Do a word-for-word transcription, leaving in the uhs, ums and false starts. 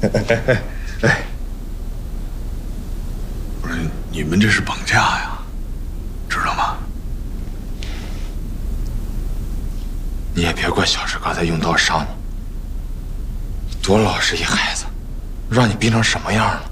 哎哎哎，不是你们这是绑架呀，知道吗？你也别怪小石刚才用刀伤你，多老实一孩子，让你逼成什么样了？